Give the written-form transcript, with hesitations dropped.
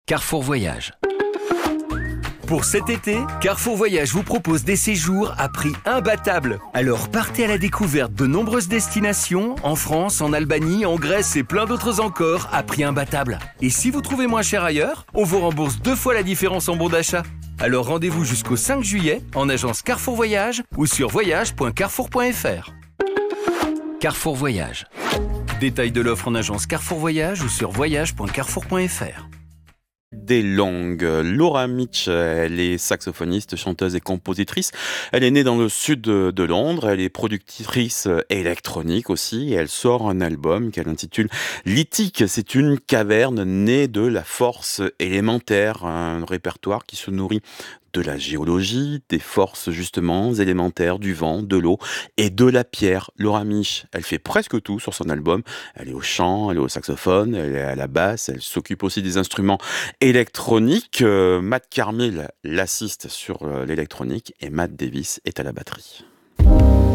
Carrefour Voyage. Pour cet été, Carrefour Voyage vous propose des séjours à prix imbattable. Alors partez à la découverte de nombreuses destinations, en France, en Albanie, en Grèce et plein d'autres encore, à prix imbattable. Et si vous trouvez moins cher ailleurs, on vous rembourse 2 fois la différence en bon d'achat. Alors rendez-vous jusqu'au 5 juillet en agence Carrefour Voyage ou sur voyage.carrefour.fr. Carrefour Voyage. Détail de l'offre en agence Carrefour Voyage ou sur voyage.carrefour.fr. Des langues. Laura Mitch, elle est saxophoniste, chanteuse et compositrice. Elle est née dans le sud de Londres. Elle est productrice électronique aussi. Et elle sort un album qu'elle intitule Lithique. C'est une caverne née de la force élémentaire. Un répertoire qui se nourrit de la géologie, des forces justement élémentaires, du vent, de l'eau et de la pierre. Laura Mitch, elle fait presque tout sur son album. Elle est au chant, elle est au saxophone, elle est à la basse, elle s'occupe aussi des instruments électroniques. Matt Carmill l'assiste sur l'électronique et Matt Davis est à la batterie.